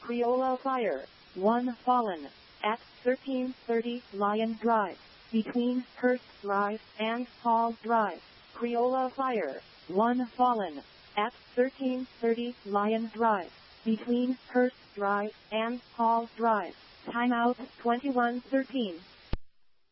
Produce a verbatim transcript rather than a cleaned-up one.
Creola Fire, one fallen, at thirteen thirty Lion Drive, between Hurst Drive and Hall Drive. Creola Fire, one fallen, at thirteen thirty Lion Drive, between Hurst Drive and Hall Drive. Timeout twenty-one thirteen.